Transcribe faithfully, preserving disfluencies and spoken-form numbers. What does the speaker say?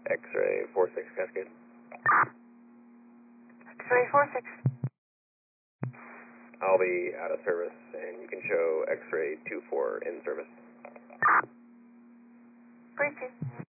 X-ray four six Cascade. X-ray four six. I'll be out of service, and you can show X-ray two four in service. Great,